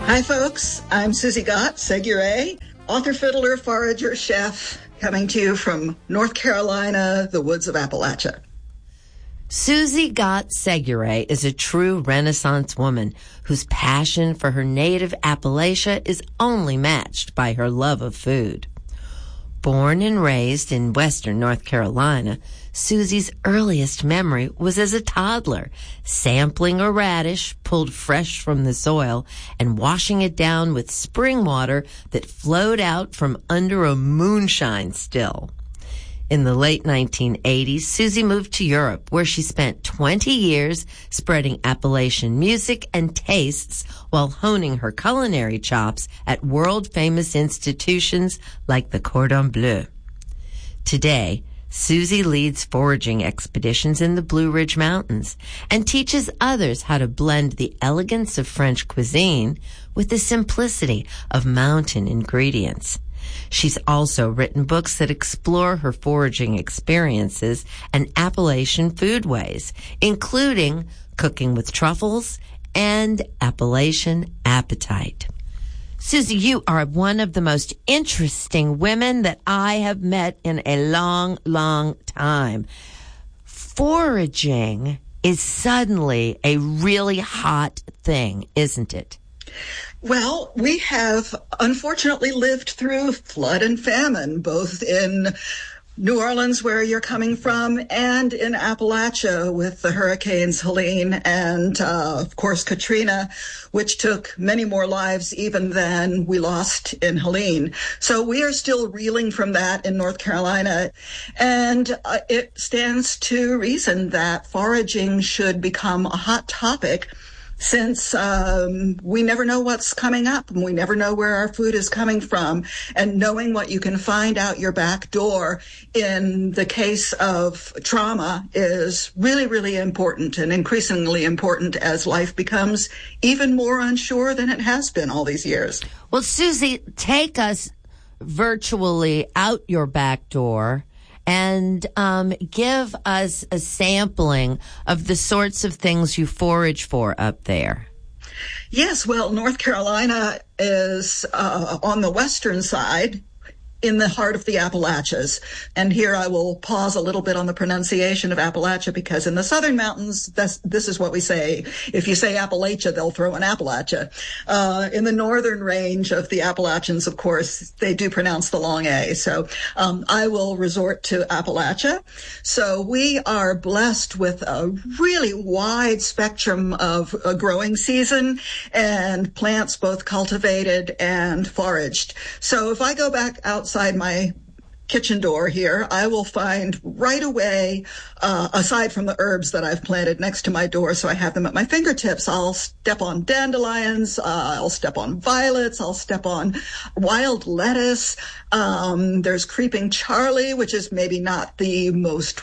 Hi, folks. I'm Susie Gott, Segure, author, fiddler, forager, chef, coming to you from North Carolina, the woods of Appalachia. Susie Gott Segure is a true Renaissance woman whose passion for her native Appalachia is only matched by her love of food. Born and raised in western North Carolina, Susie's earliest memory was as a toddler, sampling a radish pulled fresh from the soil and washing it down with spring water that flowed out from under a moonshine still. In the late 1980s, Susie moved to Europe, where she spent 20 years spreading Appalachian music and tastes while honing her culinary chops at world-famous institutions like the Cordon Bleu. Today, Susie leads foraging expeditions in the Blue Ridge Mountains and teaches others how to blend the elegance of French cuisine with the simplicity of mountain ingredients. She's also written books that explore her foraging experiences and Appalachian foodways, including Cooking with Truffles and Appalachian Appetite. Susie, you are one of the most interesting women that I have met in a long, long time. Foraging is suddenly a really hot thing, isn't it? Well, we have unfortunately lived through flood and famine, both in New Orleans, where you're coming from, and in Appalachia with the hurricanes Helene and, of course, Katrina, which took many more lives even than we lost in Helene. So we are still reeling from that in North Carolina. And it stands to reason that foraging should become a hot topic, since we never know what's coming up and we never know where our food is coming from. And knowing what you can find out your back door in the case of trauma is really, really important, and increasingly important as life becomes even more unsure than it has been all these years. Well, Susie, take us virtually out your back door and give us a sampling of the sorts of things you forage for up there. Yes, well, North Carolina is on the western side, in the heart of the Appalachians. And here I will pause a little bit on the pronunciation of Appalachia, because in the southern mountains, this is what we say. If you say Appalachia, they'll throw an Appalachia. In the northern range of the Appalachians, of course, they do pronounce the long A. So I will resort to Appalachia. So we are blessed with a really wide spectrum of a growing season and plants both cultivated and foraged. So if I go back outside my kitchen door here, I will find right away, aside from the herbs that I've planted next to my door, so I have them at my fingertips, I'll step on dandelions, I'll step on violets, I'll step on wild lettuce. There's creeping Charlie, which is maybe not the most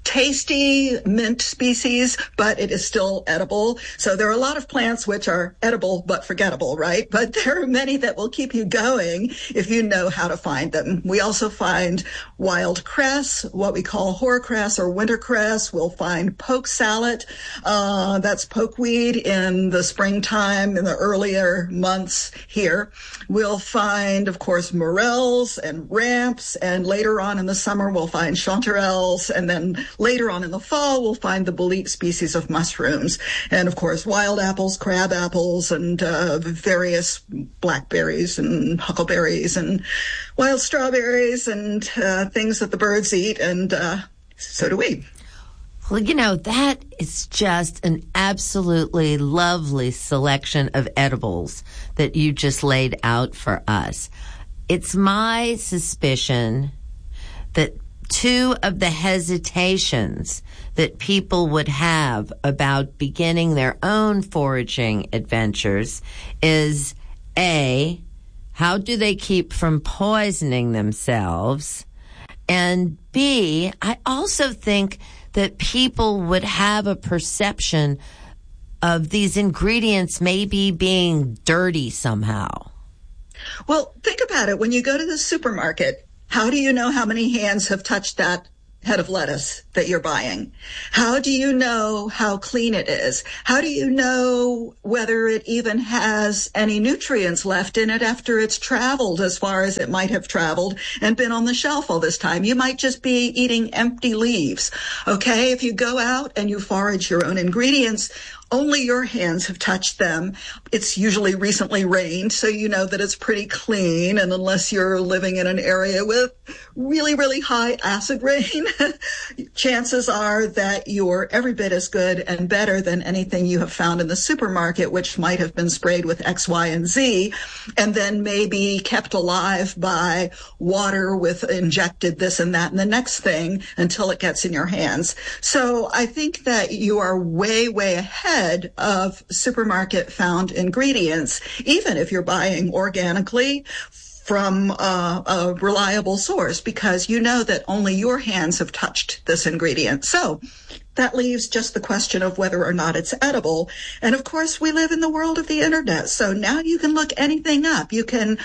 tasty mint species, but it is still edible. So there are a lot of plants which are edible but forgettable, right? But there are many that will keep you going if you know how to find them. We also find wild cress, what we call hoarcress or wintercress. We'll find poke salad, that's pokeweed in the springtime, in the earlier months here. We'll find, of course, morels and ramps, and later on in the summer we'll find chanterelles, and then later on in the fall, we'll find the bolete species of mushrooms. And, of course, wild apples, crab apples, and various blackberries and huckleberries and wild strawberries and things that the birds eat, and so do we. Well, you know, that is just an absolutely lovely selection of edibles that you just laid out for us. It's my suspicion that two of the hesitations that people would have about beginning their own foraging adventures is, A, how do they keep from poisoning themselves? And B, I also think that people would have a perception of these ingredients maybe being dirty somehow. Well, think about it. When you go to the supermarket, how do you know how many hands have touched that head of lettuce that you're buying? How do you know how clean it is? How do you know whether it even has any nutrients left in it after it's traveled as far as it might have traveled and been on the shelf all this time? You might just be eating empty leaves. Okay, if you go out and you forage your own ingredients, only your hands have touched them. It's usually recently rained, so you know that it's pretty clean. And unless you're living in an area with really, really high acid rain, chances are that you're every bit as good and better than anything you have found in the supermarket, which might have been sprayed with X, Y, and Z, and then maybe kept alive by water with injected this and that and the next thing until it gets in your hands. So I think that you are way, way ahead of supermarket found ingredients, even if you're buying organically from a reliable source, because you know that only your hands have touched this ingredient. So that leaves just the question of whether or not it's edible. And of course, we live in the world of the internet. So now you can look anything up. You can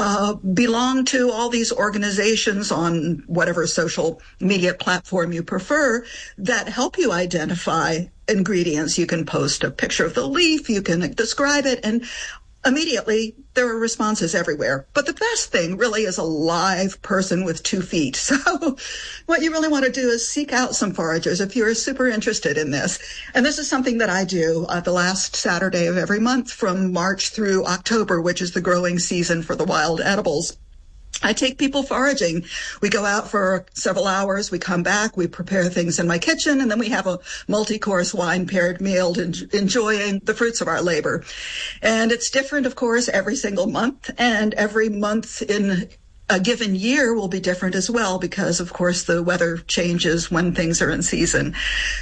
belong to all these organizations on whatever social media platform you prefer that help you identify ingredients. You can post a picture of the leaf. You can describe it. And immediately, there are responses everywhere. But the best thing really is a live person with 2 feet. So what you really want to do is seek out some foragers if you're super interested in this. And this is something that I do the last Saturday of every month from March through October, which is the growing season for the wild edibles. I take people foraging. We go out for several hours. We come back. We prepare things in my kitchen, and then we have a multi-course wine-paired meal, enjoying the fruits of our labor. And it's different, of course, every single month, and every month in a given year will be different as well because, of course, the weather changes when things are in season.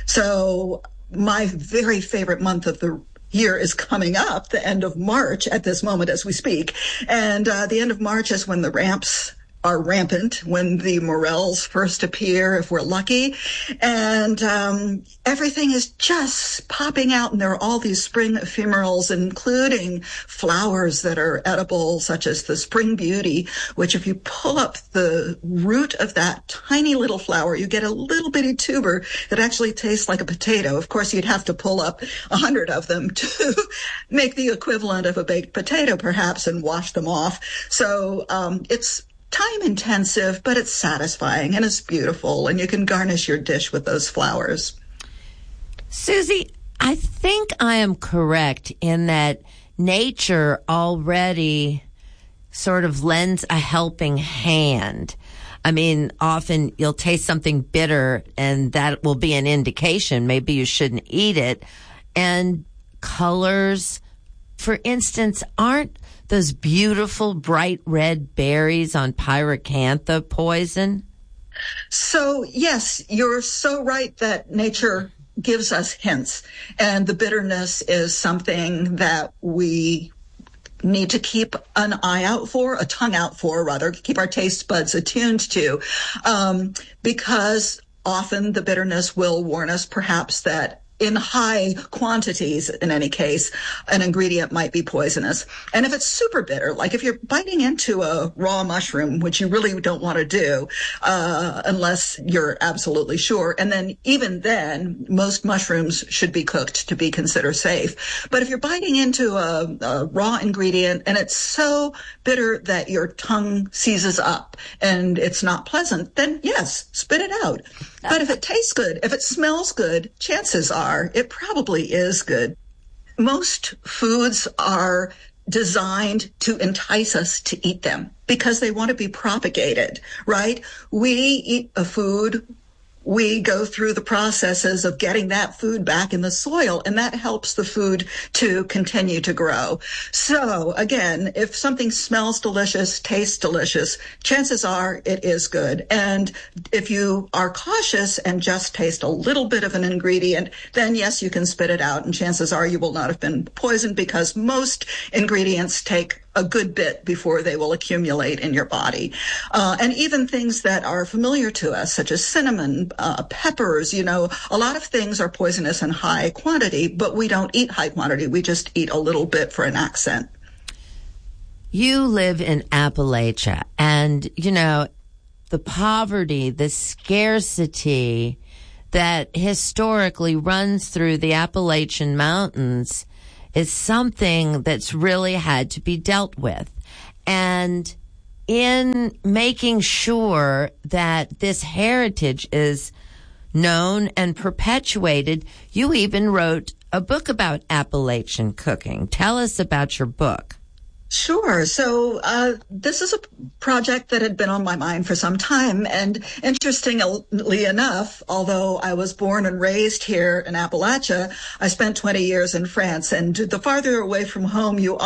So my very favorite month of the year is coming up, the end of March at this moment as we speak. And the end of March is when the ramps are rampant, when the morels first appear, if we're lucky. And everything is just popping out, and there are all these spring ephemerals, including flowers that are edible, such as the spring beauty, which if you pull up the root of that tiny little flower, you get a little bitty tuber that actually tastes like a potato. Of course, you'd have to pull up 100 of them to make the equivalent of a baked potato, perhaps, and wash them off. So it's time intensive, but it's satisfying and it's beautiful, and you can garnish your dish with those flowers. Susie, I think I am correct in that nature already sort of lends a helping hand. I mean, often you'll taste something bitter and that will be an indication maybe you shouldn't eat it. And colors, for instance, aren't those beautiful bright red berries on pyracantha poison? So, yes, you're so right that nature gives us hints. And the bitterness is something that we need to keep an eye out for, a tongue out for, rather, keep our taste buds attuned to, because often the bitterness will warn us perhaps that in high quantities, in any case, an ingredient might be poisonous. And if it's super bitter, like if you're biting into a raw mushroom, which you really don't want to do, unless you're absolutely sure. And then even then, most mushrooms should be cooked to be considered safe. But if you're biting into a raw ingredient and it's so bitter that your tongue seizes up and it's not pleasant, then yes, spit it out. But if it tastes good, if it smells good, chances are it probably is good. Most foods are designed to entice us to eat them because they want to be propagated, right? We eat a food, we go through the processes of getting that food back in the soil, and that helps the food to continue to grow. So again, if something smells delicious, tastes delicious, chances are it is good. And if you are cautious and just taste a little bit of an ingredient, then yes, you can spit it out, and chances are you will not have been poisoned because most ingredients take a good bit before they will accumulate in your body. And even things that are familiar to us, such as cinnamon, peppers, a lot of things are poisonous in high quantity, but we don't eat high quantity. We just eat a little bit for an accent. You live in Appalachia, and, the poverty, the scarcity that historically runs through the Appalachian Mountains is something that's really had to be dealt with. And in making sure that this heritage is known and perpetuated, you even wrote a book about Appalachian cooking. Tell us about your book. Sure. So this is a project that had been on my mind for some time. And interestingly enough, although I was born and raised here in Appalachia, I spent 20 years in France. And the farther away from home you